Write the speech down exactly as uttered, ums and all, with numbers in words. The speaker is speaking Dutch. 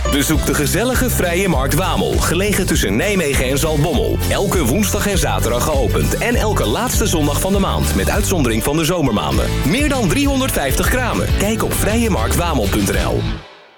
Bezoek de gezellige Vrije Markt Wamel, gelegen tussen Nijmegen en Zaltbommel. Elke woensdag en zaterdag geopend en elke laatste zondag van de maand, met uitzondering van de zomermaanden. Meer dan driehonderdvijftig kramen. Kijk op vrije markt wamel punt n l.